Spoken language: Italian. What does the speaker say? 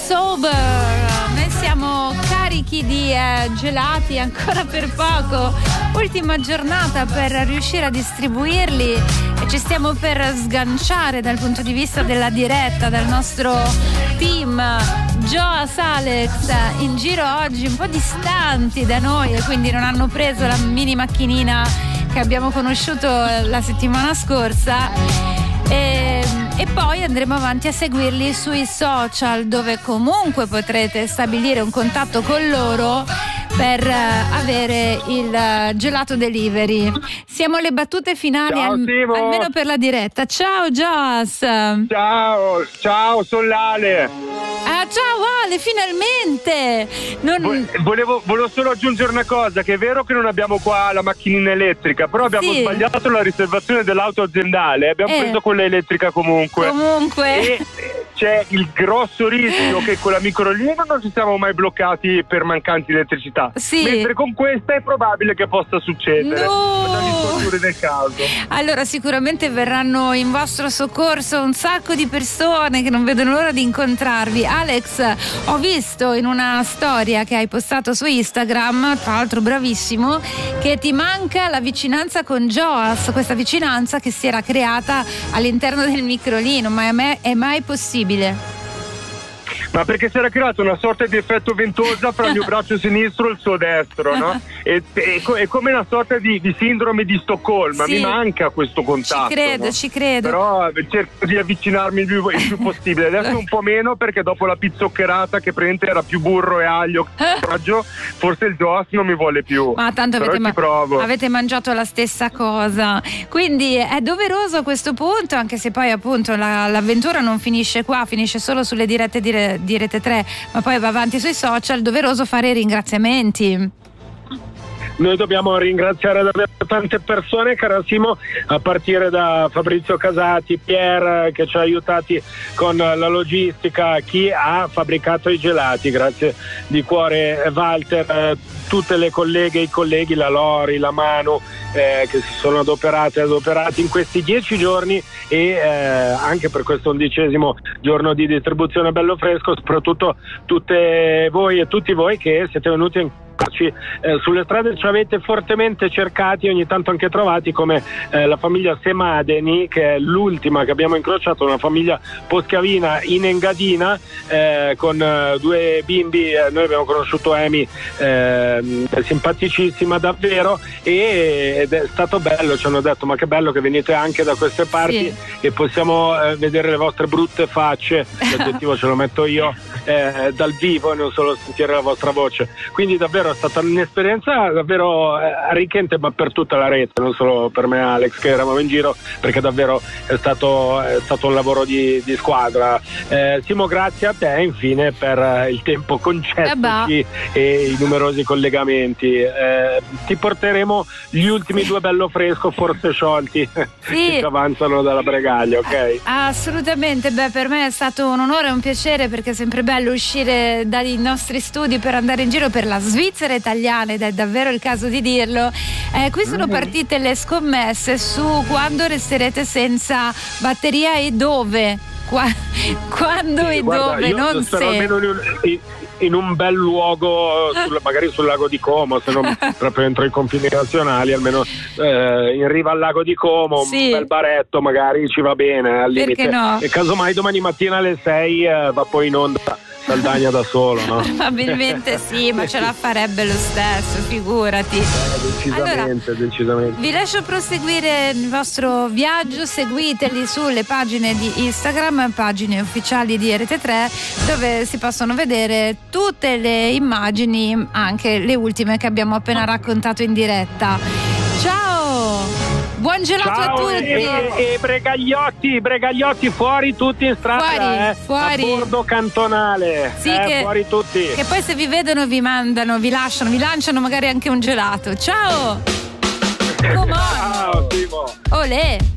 Sober. Noi siamo carichi di gelati ancora per poco. Ultima giornata per riuscire a distribuirli e ci stiamo per sganciare dal punto di vista della diretta dal nostro team. Joas, Alex in giro oggi un po' distanti da noi e quindi non hanno preso la mini macchinina che abbiamo conosciuto la settimana scorsa. E poi andremo avanti a seguirli sui social, dove comunque potrete stabilire un contatto con loro per avere il gelato delivery. Siamo alle battute finali. Ciao, almeno per la diretta. Ciao Joas. Ciao, sono Lale. Ciao Ale, finalmente. Volevo solo aggiungere una cosa, che è vero che non abbiamo qua la macchinina elettrica, però abbiamo sbagliato la riservazione dell'auto aziendale, abbiamo preso quella elettrica comunque. E c'è il grosso rischio che con la microlina non ci siamo mai bloccati per mancanza di elettricità. Mentre con questa è probabile che possa succedere. Del caso. Allora sicuramente verranno in vostro soccorso un sacco di persone che non vedono l'ora di incontrarvi. Alex, ho visto in una storia che hai postato su Instagram, tra l'altro bravissimo, che ti manca la vicinanza con Joas, questa vicinanza che si era creata all'interno del microlino, ma è mai possibile? Ma perché si era creato una sorta di effetto ventosa fra il mio braccio sinistro e il suo destro, no? È come una sorta di sindrome di Stoccolma. Mi manca questo contatto. Ci credo. Però cerco di avvicinarmi il più possibile. Adesso un po' meno, perché dopo la pizzoccherata che praticamente era più burro e aglio forse il Joas non mi vuole più. Ma tanto avete mangiato la stessa cosa. Quindi è doveroso a questo punto, anche se poi appunto l'avventura non finisce qua, finisce solo sulle dirette di Rete 3, ma poi va avanti sui social, doveroso fare i ringraziamenti. Noi dobbiamo ringraziare davvero tante persone, carissimo, a partire da Fabrizio Casati, Pier, che ci ha aiutati con la logistica, chi ha fabbricato i gelati, grazie di cuore, Walter, tutte le colleghe e i colleghi, la Lori, la Manu, che si sono adoperati in questi 10 giorni e anche per questo 11° giorno di distribuzione bello fresco, soprattutto tutte voi e tutti voi che siete venuti a sulle strade, ci avete fortemente cercati e ogni tanto anche trovati, come la famiglia Semadeni, che è l'ultima che abbiamo incrociato, una famiglia poscavina in Engadina, con 2 bimbi. Noi abbiamo conosciuto Amy, simpaticissima davvero, ed è stato bello, ci hanno detto: ma che bello che venite anche da queste parti e possiamo vedere le vostre brutte facce, l'aggettivo ce lo metto io, dal vivo e non solo sentire la vostra voce. Quindi davvero è stata un'esperienza davvero arricchente, ma per tutta la rete, non solo per me e Alex che eravamo in giro, perché davvero è stato un lavoro di squadra. Simo, grazie a te infine per il tempo concessoci e i numerosi collegamenti. Ti porteremo gli ultimi 2 bello fresco, forse sciolti, che ci avanzano dalla Bregaglia, ok? Assolutamente, per me è stato un onore e un piacere, perché è sempre bello uscire dai nostri studi per andare in giro per la Svizzera italiana, ed è davvero il caso di dirlo. Qui sono partite le scommesse su quando resterete senza batteria e dove. Quando e dove, non se. Almeno in un bel luogo, magari sul lago di Como, se non proprio entro i confini nazionali, almeno in riva al lago di Como, un bel baretto magari ci va bene al limite. Perché no? E casomai domani mattina alle 6 va poi in onda Saldagna da solo, no? Probabilmente sì, ma ce la farebbe lo stesso, figurati. Decisamente. Vi lascio proseguire il vostro viaggio, seguiteli sulle pagine di Instagram, pagine ufficiali di RT3, dove si possono vedere tutte le immagini, anche le ultime che abbiamo appena raccontato in diretta. Ciao! Buon gelato a tutti! E bregagliotti fuori tutti in strada, fuori. A bordo cantonale, fuori tutti. Che poi se vi vedono vi lanciano magari anche un gelato. Ciao! Come on! Ciao Timo! Olè!